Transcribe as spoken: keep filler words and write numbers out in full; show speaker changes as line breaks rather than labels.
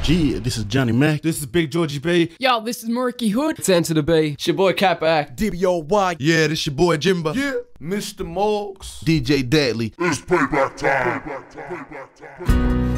Gee, this is Johnny Mac.
This is Big Georgie B.
Yo, this is Murky Hood.
It's N to the B. It's your boy Cap Act.
D B O Y.
Yeah, this your boy Jimba.
Yeah, Mister Morgs.
D J Deadly.
It's payback time. Payback time.